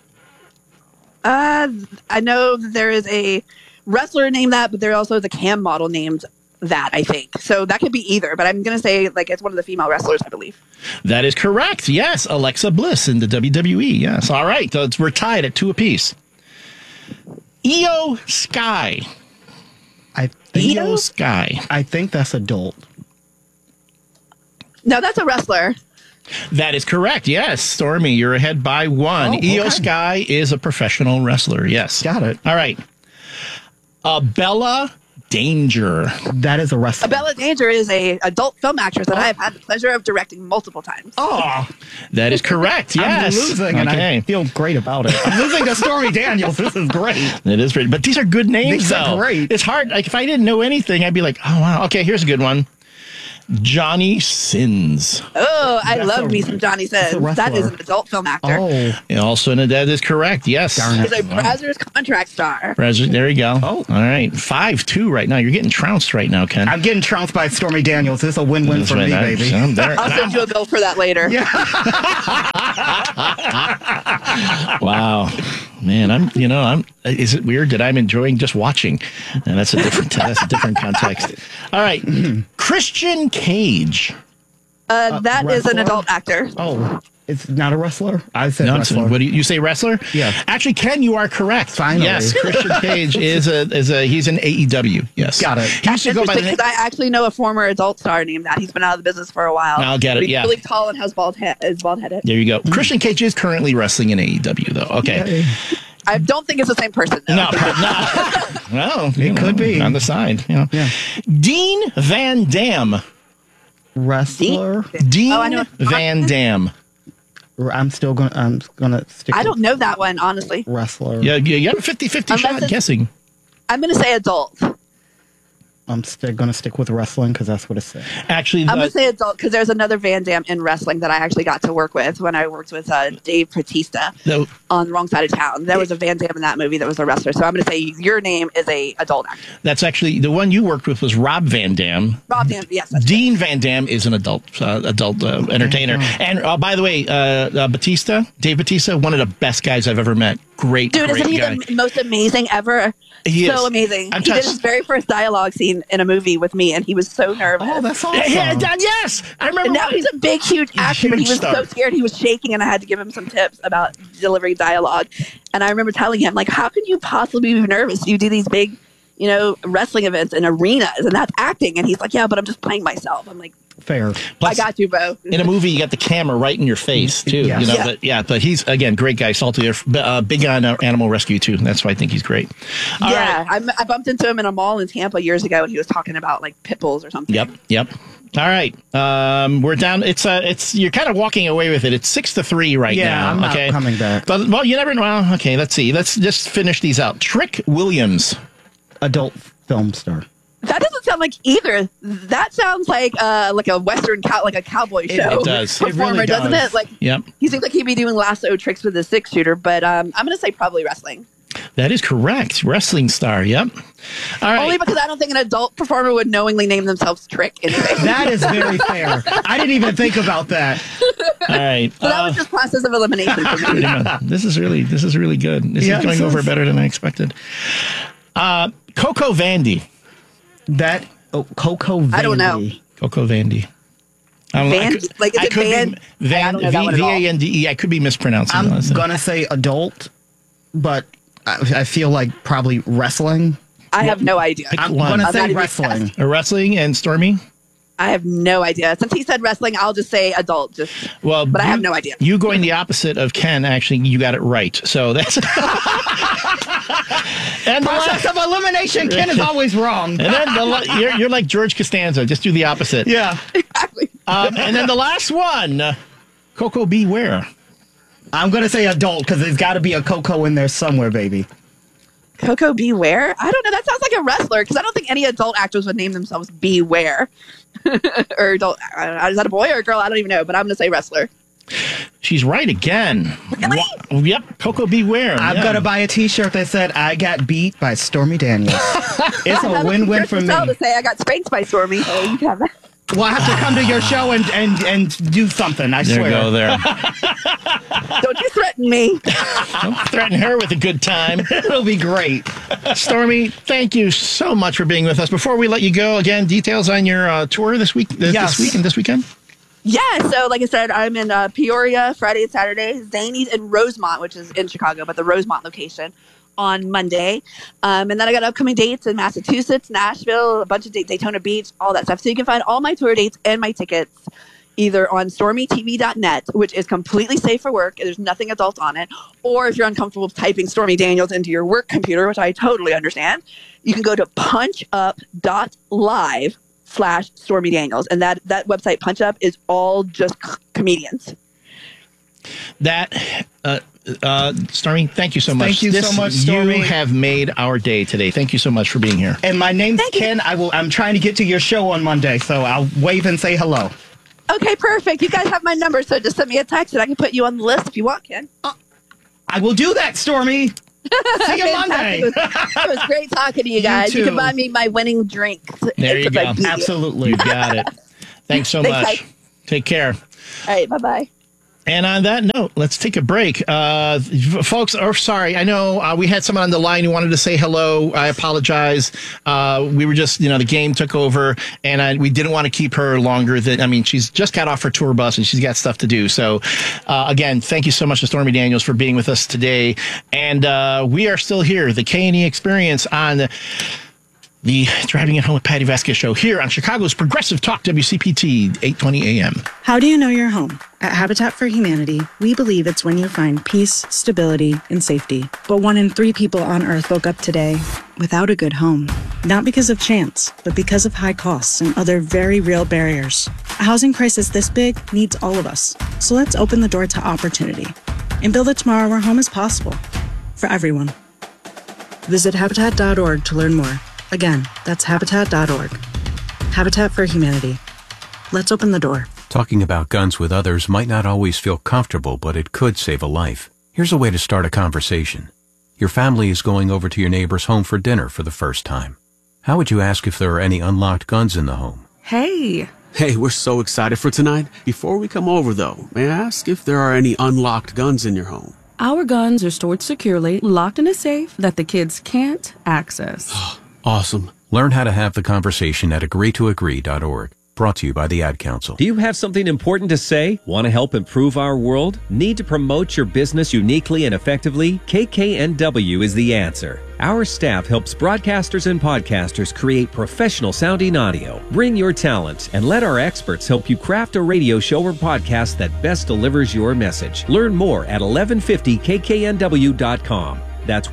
I know that there is a wrestler named that, but there also is a cam model named that, I think. So that could be either, but I'm going to say it's one of the female wrestlers, I believe. That is correct. Yes, Alexa Bliss in the WWE. Yes. All right. So we're tied at 2 apiece. Io Sky. Io Sky. I think that's adult. No, that's a wrestler. That is correct. Yes, Stormy, you're ahead by 1. Io Sky is a professional wrestler. Yes. Got it. All right. Bella Danger. That is a wrestler. Bella Danger is a adult film actress that I have had the pleasure of directing multiple times. Oh, that is correct. Yes. I'm losing, and I feel great about it. I'm losing to Stormy Daniels. This is great. It is great. But these are good names, These are great. It's hard. If I didn't know anything, I'd be like, oh, wow. Okay, here's a good one. Johnny Sins. Oh, I love me some Johnny Sins. That is an adult film actor. Oh. Also, that is correct. Yes. He's a Brazzers contract star. Brazzers, there you go. Oh. All right. 5-2 right now. You're getting trounced right now, Ken. I'm getting trounced by Stormy Daniels. This is a win-win for me, baby. I'll send you a bill for that later. Wow. Man, is it weird that I'm enjoying just watching? And that's a different context. All right. Christian Cage. That is an adult actor. Oh, it's not a wrestler? I said Nonsense. wrestler. What do you say, wrestler? Yeah. Actually, Ken, you are correct. Finally. Yes, Christian Cage he's in AEW. Yes. Got it. He used to go by the name. Because I actually know a former adult star named that. He's been out of the business for a while. I'll get it, He's yeah. really tall and has is bald-headed. There you go. Christian Cage is currently wrestling in AEW, though. Okay. I don't think it's the same person, though. No. Well, it could be. On the side. Yeah. Dean Van Dam. Wrestler? Dean Van Dam. I'm gonna stick I with don't know that one, honestly. wrestler. Yeah, you have a 50-50 shot guessing. I'm going to say adult. I'm still gonna stick with wrestling because that's what it said. Actually, I'm going to say adult because there's another Van Damme in wrestling that I actually got to work with when I worked with Dave Bautista on The Wrong Side of Town. There was a Van Damme in that movie that was a wrestler. So I'm going to say your name is a adult actor. That's actually the one you worked with was Rob Van Dam. Rob Van, yes. Dean Van Dam is an adult entertainer. And by the way, Dave Bautista, one of the best guys I've ever met. Great Dude, isn't he guy. the most amazing ever? He so is. amazing. I'm He did touched. his very first dialogue scene in a movie with me, and he was so nervous. Oh, that's awesome. Yes, I remember. And now he's a big, huge actor, but he was star. so scared. He was shaking, and I had to give him some tips about delivering dialogue. And I remember telling him, like, how can you possibly be nervous? You do these big, wrestling events in arenas, and that's acting. And he's like, yeah, but I'm just playing myself. I'm like, fair. I got you, Bo. In a movie, you got the camera right in your face too. Yes. But he's again great guy, salty, big on animal rescue too. That's why I think he's great. All right. I bumped into him in a mall in Tampa years ago, and he was talking about like pit bulls or something. Yep. All right, we're down. It's you're kind of walking away with it. It's 6-3 right now. Yeah, I'm not coming back. But you never know. Well, okay, let's see. Let's just finish these out. Trick Williams, adult film star. That doesn't sound like either. That sounds like a Western like a cowboy show. It does. Performer, It really doesn't does. it? Like, yep. he seems like he'd be doing lasso tricks with a 6-shooter, but I'm going to say probably wrestling. That is correct. Wrestling star. Yep. All right. Only because I don't think an adult performer would knowingly name themselves Trick anyway. That is very fair. I didn't even think about that. All right. So that was just process of elimination for me. This is really good. This is going over better than I expected. Coco Vandy. Coco Vandy. I don't know. Coco Vandy. Vandy? Like, is it Van? I don't know that one at all. Vande. I could be mispronouncing. I'm gonna say adult, but I feel like probably wrestling. I have no idea. I'm gonna say wrestling. Wrestling and Stormy. I have no idea. Since he said wrestling, I'll just say adult. But I have no idea. You going the opposite of Ken, actually, you got it right. So that's... And process of elimination, Ken is always wrong. And then you're like George Costanza. Just do the opposite. Yeah. Exactly. And then the last one, Coco Beware. I'm going to say adult because there's got to be a Coco in there somewhere, baby. Coco Beware? I don't know. That sounds like a wrestler because I don't think any adult actors would name themselves Beware. Or adult. Is that a boy or a girl? I don't even know, but I'm going to say wrestler. She's right again. Really? Yep, Coco Beware. I'm going to buy a T-shirt that said, I got beat by Stormy Daniels. It's a win-win for me. To say I got spanked by Stormy. So you can have that. Well, I have to come to your show and do something, I swear. There you go there. Don't you threaten me. Don't threaten her with a good time. It'll be great. Stormy, thank you so much for being with us. Before we let you go, again, details on your tour this week and this weekend? Yeah, so like I said, I'm in Peoria Friday and Saturday, Zanies in Rosemont, which is in Chicago, but the Rosemont location on Monday. And then I got upcoming dates in Massachusetts, Nashville, a bunch of dates, Daytona Beach, all that stuff. So you can find all my tour dates and my tickets either on stormytv.net, which is completely safe for work. There's nothing adult on it. Or if you're uncomfortable typing Stormy Daniels into your work computer, which I totally understand, you can go to punchup.live/Stormy Daniels. And that website, PunchUp, is all just comedians. Stormy, thank you so much. Thank you so much, Stormy. You have made our day today. Thank you so much for being here. And my name's Ken. I'm trying to get to your show on Monday, so I'll wave and say hello. Okay, perfect. You guys have my number, so just send me a text and I can put you on the list if you want, Ken. I will do that, Stormy. See you Monday. It was great talking to you guys. You can buy me my winning drinks. There you go. Absolutely. You got it. Thanks so much. Thanks, guys. Take care. All right, bye-bye. And on that note, let's take a break. Folks, sorry, I know we had someone on the line who wanted to say hello. I apologize. We were just, the game took over, and we didn't want to keep her longer. She's just got off her tour bus, and she's got stuff to do. So, again, thank you so much to Stormy Daniels for being with us today. And we are still here, the K&E Experience on the Driving It Home with Patty Vasquez show here on Chicago's Progressive Talk, WCPT, 820 AM. How do you know you're home? At Habitat for Humanity, we believe it's when you find peace, stability, and safety. But 1 in 3 people on Earth woke up today without a good home. Not because of chance, but because of high costs and other very real barriers. A housing crisis this big needs all of us. So let's open the door to opportunity and build a tomorrow where home is possible for everyone. Visit Habitat.org to learn more. Again, that's Habitat.org. Habitat for Humanity. Let's open the door. Talking about guns with others might not always feel comfortable, but it could save a life. Here's a way to start a conversation. Your family is going over to your neighbor's home for dinner for the first time. How would you ask if there are any unlocked guns in the home? Hey, we're so excited for tonight. Before we come over, though, may I ask if there are any unlocked guns in your home? Our guns are stored securely, locked in a safe that the kids can't access. Awesome. Learn how to have the conversation at agreetoagree.org. Brought to you by the Ad Council. Do you have something important to say? Want to help improve our world? Need to promote your business uniquely and effectively? KKNW is the answer. Our staff helps broadcasters and podcasters create professional sounding audio. Bring your talent and let our experts help you craft a radio show or podcast that best delivers your message. Learn more at 1150kknw.com. That's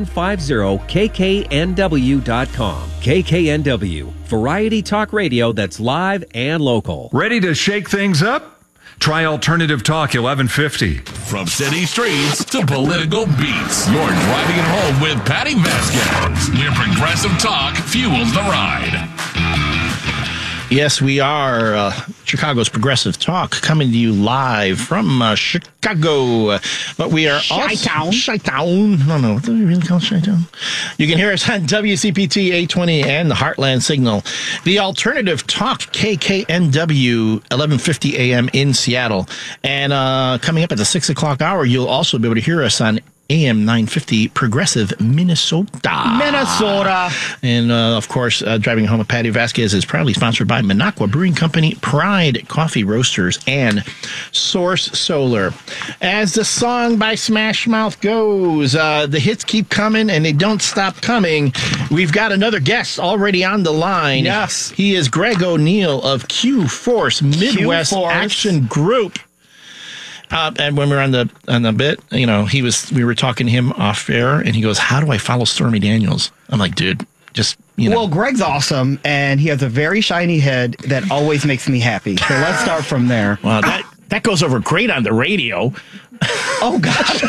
1150kknw.com. KKNW, variety talk radio that's live and local. Ready to shake things up? Try Alternative Talk 1150. From city streets to political beats, you're driving it home with Patty Vasquez, where Progressive Talk fuels the ride. Yes, we are Chicago's Progressive Talk, coming to you live from Chicago. But we are Chi-Town. No, what do we really call Chi-Town? You can hear us on WCPT 820 and the Heartland Signal. The Alternative Talk, KKNW, 1150 AM in Seattle. And coming up at the 6 o'clock hour, you'll also be able to hear us on AM 950 Progressive Minnesota. And, of course, Driving Home with Patty Vasquez is proudly sponsored by Minocqua Brewing Company, Pride Coffee Roasters, and Source Solar. As the song by Smash Mouth goes, the hits keep coming and they don't stop coming. We've got another guest already on the line. Yes. He is Greg O'Neill of Q-Force Midwest Action Group. And when we were on the bit, we were talking to him off air, and he goes, "How do I follow Stormy Daniels?" I'm like, dude, just, Well, Greg's awesome, and he has a very shiny head that always makes me happy. So let's start from there. Well, that goes over great on the radio. Oh, God.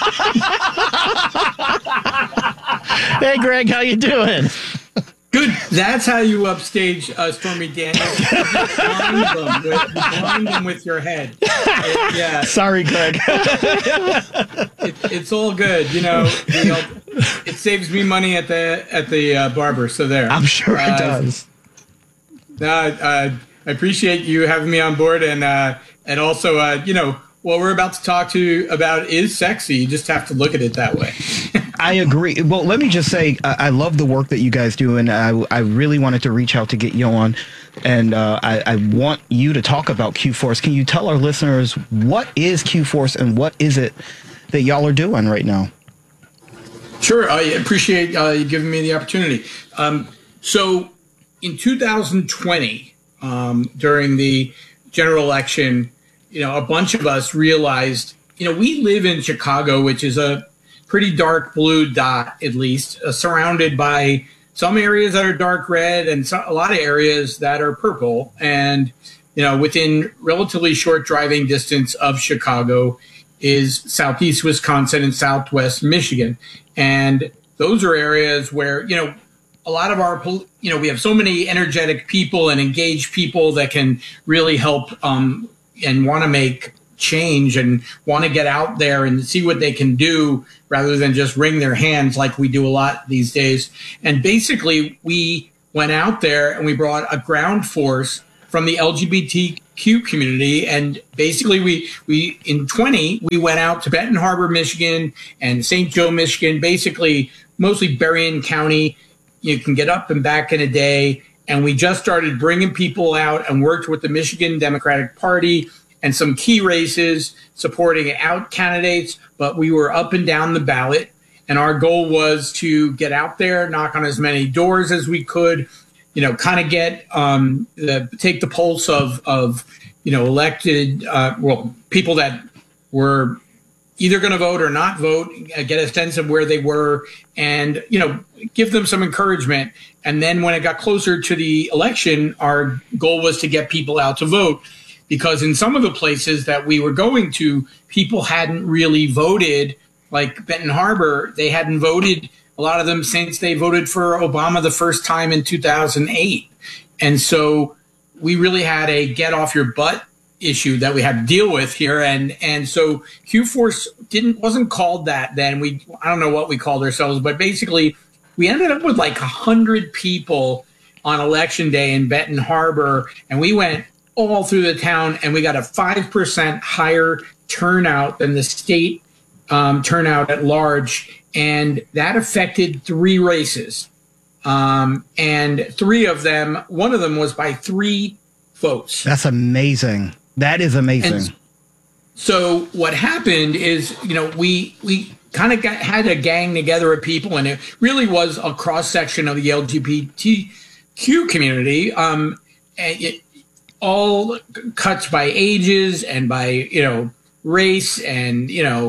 Hey, Greg, how you doing? Good. That's how you upstage Stormy Daniels. Blind them with your head. Yeah. Sorry, Greg. It's all good. It saves me money at the barber. So there. I'm sure it does. I appreciate you having me on board, and also what we're about to talk to you about is sexy. You just have to look at it that way. I agree. Well, let me just say, I love the work that you guys do, and I really wanted to reach out to get you on, and I want you to talk about Q-Force. Can you tell our listeners what is Q-Force and what is it that y'all are doing right now? Sure. I appreciate you giving me the opportunity. So in 2020, during the general election, a bunch of us realized, we live in Chicago, which is a pretty dark blue dot, at least, surrounded by some areas that are dark red and a lot of areas that are purple. And, within relatively short driving distance of Chicago is southeast Wisconsin and southwest Michigan. And those are areas where, a lot of our, we have so many energetic people and engaged people that can really help and want to make change and want to get out there and see what they can do rather than just wring their hands like we do a lot these days. And basically, we went out there and we brought a ground force from the LGBTQ community. And basically we in 20, we went out to Benton Harbor, Michigan and St. Joe, Michigan, basically mostly Berrien County. You can get up and back in a day. And we just started bringing people out and worked with the Michigan Democratic Party and some key races supporting out candidates. But we were up and down the ballot. And our goal was to get out there, knock on as many doors as we could, kind of get take the pulse of elected people that were either going to vote or not vote, get a sense of where they were, and give them some encouragement. And then when it got closer to the election, our goal was to get people out to vote, because in some of the places that we were going to, people hadn't really voted. Like Benton Harbor, they hadn't voted, a lot of them, since they voted for Obama the first time in 2008. And so we really had a get off your butt issue that we had to deal with here. And so Q-Force wasn't called that then. I don't know what we called ourselves, but basically we ended up with like 100 people on election day in Benton Harbor. And we went all through the town and we got a 5% higher turnout than the state turnout at large, and that affected 3 races. And 3 of them, one of them was by 3 votes. That's amazing. That is amazing. And so what happened is, we kind of had a gang together of people, and it really was a cross section of the LGBTQ community. And it all cuts by ages and by, race and,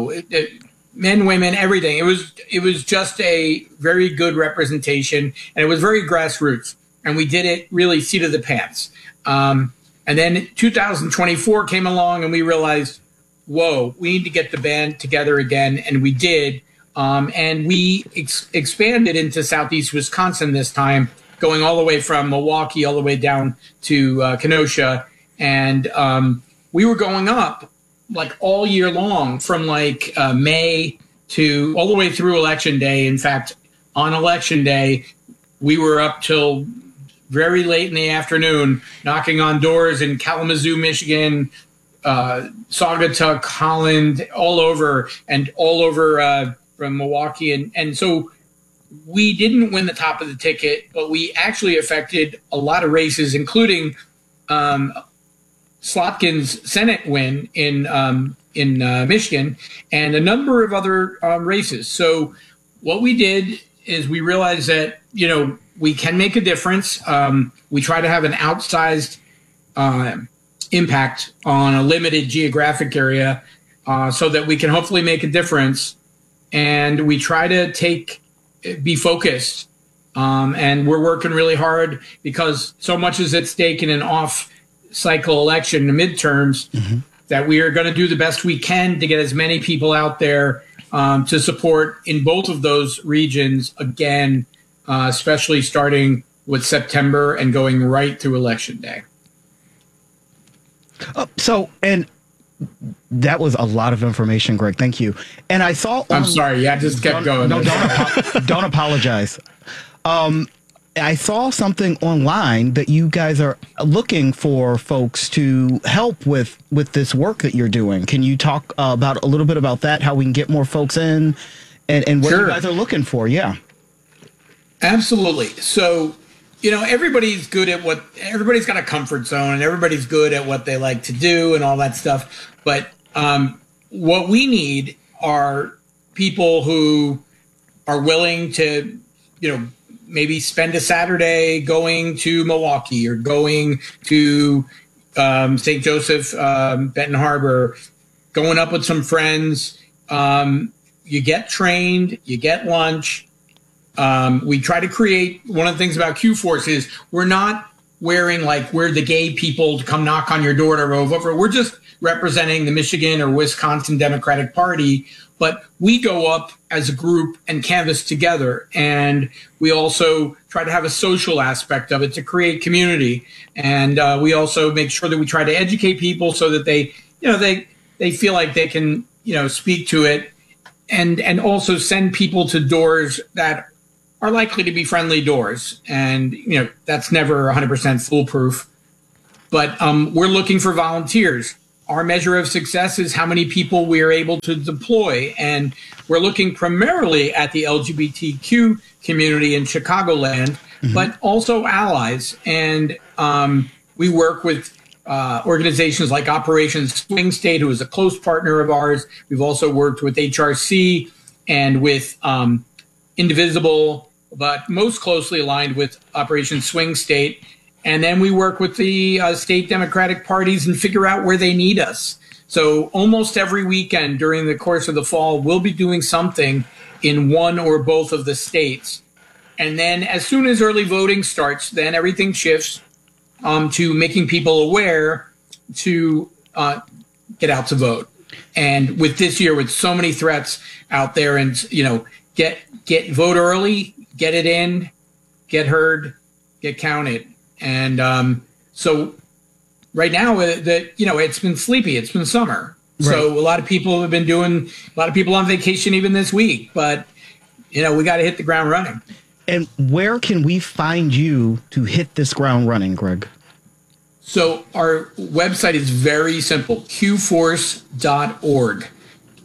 men, women, everything. It was just a very good representation, and it was very grassroots, and we did it really seat of the pants. And then 2024 came along and we realized, whoa, we need to get the band together again. And we did. And we expanded into Southeast Wisconsin this time, going all the way from Milwaukee all the way down to Kenosha. And we were going up like all year long, from like May to all the way through Election Day. In fact, on Election Day, we were up till very late in the afternoon, knocking on doors in Kalamazoo, Michigan, Saugatuck, Holland, all over from Milwaukee. And so we didn't win the top of the ticket, but we actually affected a lot of races, including Slotkin's Senate win in Michigan and a number of other races. So what we did is we realized that, we can make a difference. We try to have an outsized impact on a limited geographic area so that we can hopefully make a difference. And we try to be focused. And we're working really hard because so much is at stake in an off-cycle election, the midterms, that we are going to do the best we can to get as many people out there to support in both of those regions again, especially starting with September and going right through Election Day. And that was a lot of information, Greg. Thank you. And I saw... I'm sorry. Yeah, just kept going. No, don't apologize. I saw something online that you guys are looking for folks to help with this work that you're doing. Can you talk about a little bit about that, how we can get more folks in and what you guys are looking for? Yeah. Absolutely. So, everybody's got a comfort zone and everybody's good at what they like to do and all that stuff. But what we need are people who are willing to, maybe spend a Saturday going to Milwaukee or going to St. Joseph, Benton Harbor, going up with some friends. You get trained, you get lunch. We try to create, one of the things about Q-Force is we're not wearing we're the gay people to come knock on your door to vote for. We're just representing the Michigan or Wisconsin Democratic Party, but we go up as a group and canvass together. And we also try to have a social aspect of it to create community. And we also make sure that we try to educate people so that they feel like they can, speak to it, and also send people to doors that are likely to be friendly doors. And, that's never 100% foolproof. But we're looking for volunteers. Our measure of success is how many people we are able to deploy. And we're looking primarily at the LGBTQ community in Chicagoland, but also allies. And we work with organizations like Operation Swing State, who is a close partner of ours. We've also worked with HRC and with Indivisible, but most closely aligned with Operation Swing State. And then we work with the state Democratic parties and figure out where they need us. So almost every weekend during the course of the fall, we'll be doing something in one or both of the states. And then as soon as early voting starts, then everything shifts to making people aware to get out to vote. And with this year, with so many threats out there, and get vote early, get it in, get heard, get counted. And so right now, it's been sleepy. It's been summer. Right. So a lot of people have been a lot of people on vacation even this week. But, we got to hit the ground running. And where can we find you to hit this ground running, Greg? So our website is very simple, qforce.org,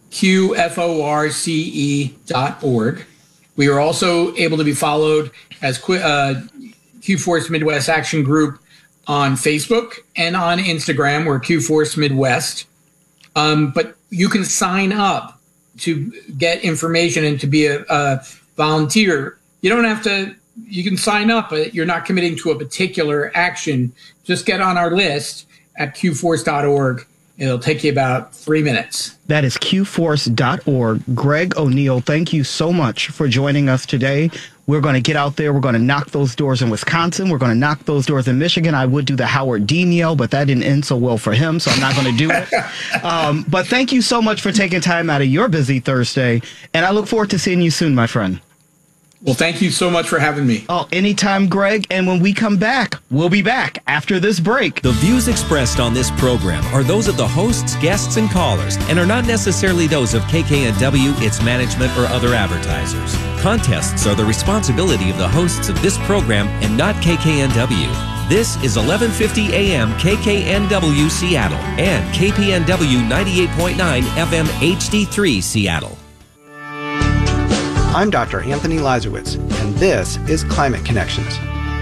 QFORCE.org. We are also able to be followed as Q-Force Midwest Action Group on Facebook and on Instagram. We're Q-Force Midwest. But you can sign up to get information and to be a volunteer. You don't have to, you can sign up, but you're not committing to a particular action. Just get on our list at qforce.org. It'll take you about 3 minutes. That is qforce.org. Greg O'Neill, thank you so much for joining us today. We're going to get out there. We're going to knock those doors in Wisconsin. We're going to knock those doors in Michigan. I would do the Howard Dean yell, but that didn't end so well for him, so I'm not going to do it. But thank you so much for taking time out of your busy Thursday, and I look forward to seeing you soon, my friend. Well, thank you so much for having me. Oh, anytime, Greg. And when we come back, we'll be back after this break. The views expressed on this program are those of the hosts, guests, and callers, and are not necessarily those of KKNW, its management, or other advertisers. Contests are the responsibility of the hosts of this program and not KKNW. This is 1150 AM KKNW Seattle and KPNW 98.9 FM HD3 Seattle. I'm Dr. Anthony Lazarowitz, and this is Climate Connections.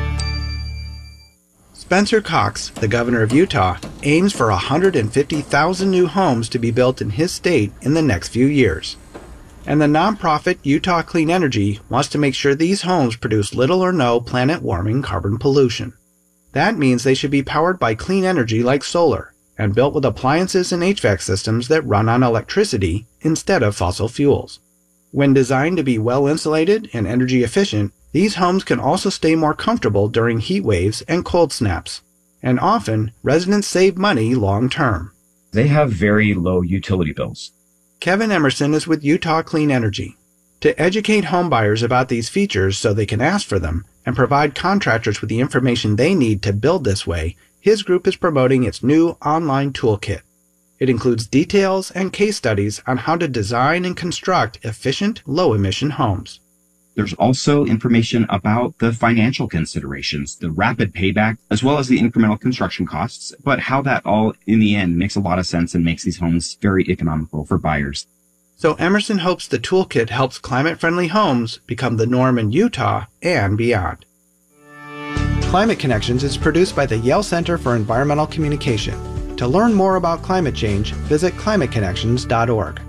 Spencer Cox, the governor of Utah, aims for 150,000 new homes to be built in his state in the next few years. And the nonprofit Utah Clean Energy wants to make sure these homes produce little or no planet-warming carbon pollution. That means they should be powered by clean energy like solar, and built with appliances and HVAC systems that run on electricity instead of fossil fuels. When designed to be well insulated and energy efficient, these homes can also stay more comfortable during heat waves and cold snaps. And often, residents save money long term. They have very low utility bills. Kevin Emerson is with Utah Clean Energy. To educate homebuyers about these features so they can ask for them and provide contractors with the information they need to build this way, his group is promoting its new online toolkit. It includes details and case studies on how to design and construct efficient, low-emission homes. There's also information about the financial considerations, the rapid payback, as well as the incremental construction costs, but how that all, in the end, makes a lot of sense and makes these homes very economical for buyers. So Emerson hopes the toolkit helps climate-friendly homes become the norm in Utah and beyond. Climate Connections is produced by the Yale Center for Environmental Communication. To learn more about climate change, visit climateconnections.org.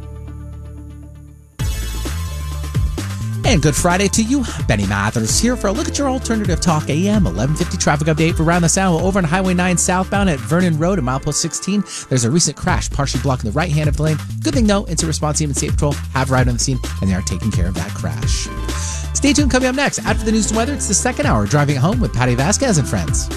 And good Friday to you. Benny Mathers here for a look at your alternative talk AM 1150 traffic update for around this hour. Over on Highway 9 southbound at Vernon Road at milepost 16, there's a recent crash partially blocking the right hand of the lane. Good thing though, Incident Response Team and State Patrol have arrived on the scene and they are taking care of that crash. Stay tuned. Coming up next after the news and weather, it's the second hour Driving It Home with Patty Vasquez and friends.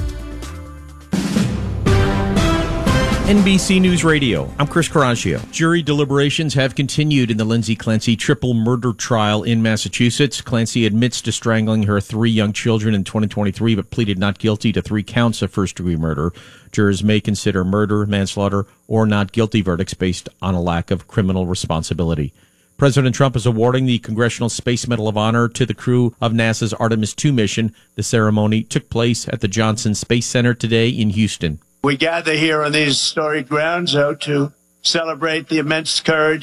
NBC News Radio. I'm Chris Caraccio. Jury deliberations have continued in the Lindsay Clancy triple murder trial in Massachusetts. Clancy admits to strangling her 3 young children in 2023, but pleaded not guilty to 3 counts of first-degree murder. Jurors may consider murder, manslaughter, or not guilty verdicts based on a lack of criminal responsibility. President Trump is awarding the Congressional Space Medal of Honor to the crew of NASA's Artemis II mission. The ceremony took place at the Johnson Space Center today in Houston. We gather here on these historic grounds to celebrate the immense courage